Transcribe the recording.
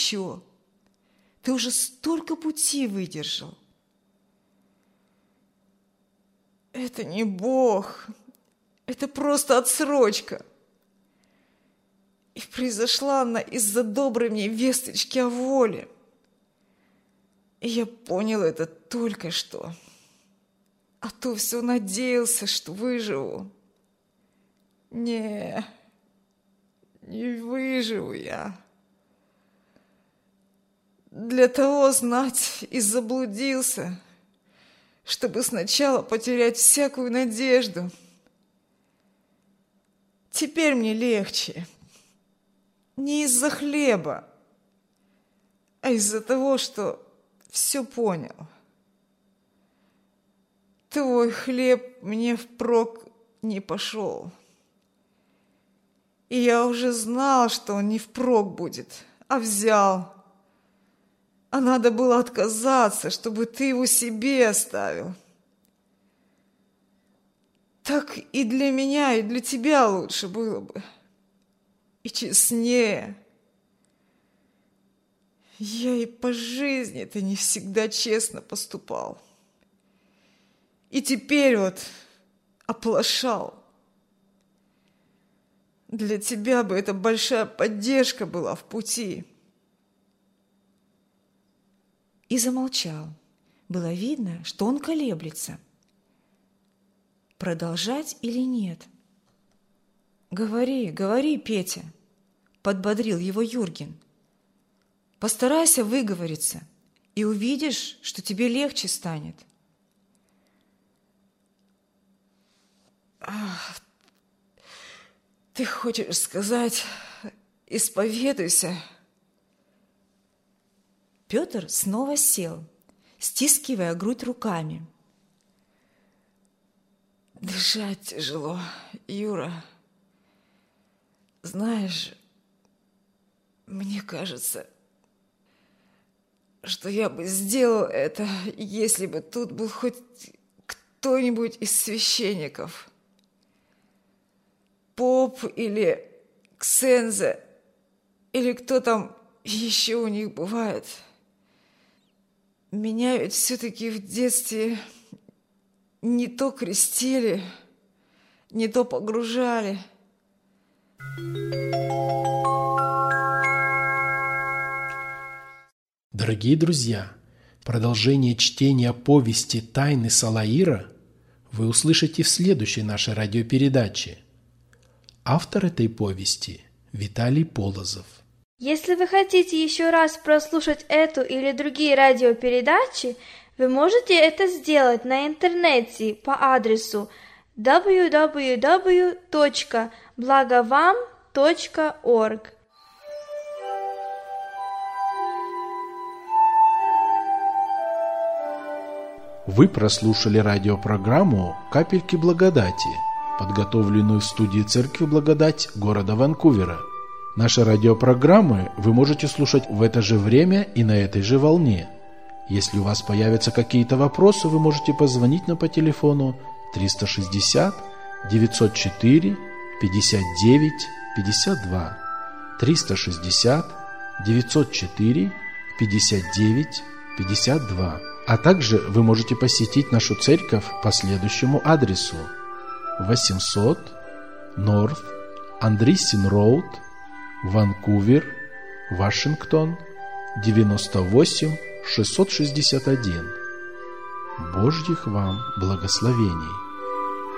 еще. Ты уже столько пути выдержал. Это не Бог, это просто отсрочка. И произошла она из-за доброй мне весточки о воле. И я понял это только что. А то все надеялся, что выживу. Не выживу я. Для того знать и заблудился, чтобы сначала потерять всякую надежду. Теперь мне легче. Не из-за хлеба, а из-за того, что все понял. Твой хлеб мне впрок не пошел. И я уже знал, что он не впрок будет, а взял. А надо было отказаться, чтобы ты его себе оставил. Так и для меня, и для тебя лучше было бы. И честнее. Я и по жизни-то не всегда честно поступал. И теперь вот оплошал. Для тебя бы это большая поддержка была в пути. И замолчал. Было видно, что он колеблется. Продолжать или нет? «Говори, говори, Петя», – подбодрил его Юрген. «Постарайся выговориться, и увидишь, что тебе легче станет». Ты хочешь сказать, исповедуйся? Петр снова сел, стискивая грудь руками. Дышать тяжело, Юра. Знаешь, мне кажется, что я бы сделал это, если бы тут был хоть кто-нибудь из священников. Поп или ксенза, или кто там еще у них бывает. Меня ведь все-таки в детстве не то крестили, не то погружали. Дорогие друзья, продолжение чтения повести «Тайны Салаира» вы услышите в следующей нашей радиопередаче. Автор этой повести – Виталий Полозов. Если вы хотите еще раз прослушать эту или другие радиопередачи, вы можете это сделать на интернете по адресу www.blagovam.org. Вы прослушали радиопрограмму «Капельки благодати», подготовленную в студии Церкви Благодать города Ванкувера. Наши радиопрограммы вы можете слушать в это же время и на этой же волне. Если у вас появятся какие-то вопросы, вы можете позвонить нам по телефону 360 904 59 52 360 904 59 52. А также вы можете посетить нашу церковь по следующему адресу: 800 North Andreessen Road, Ванкувер, Вашингтон, 98661. Божьих вам благословений!